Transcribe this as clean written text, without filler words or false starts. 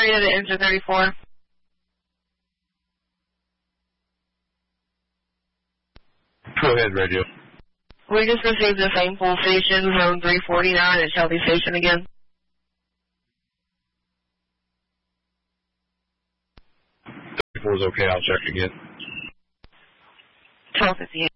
area that ends in 34. Go ahead, radio. We just received the same full station, zone 349 at Shelby Station again. 34 is okay, I'll check again. 1258.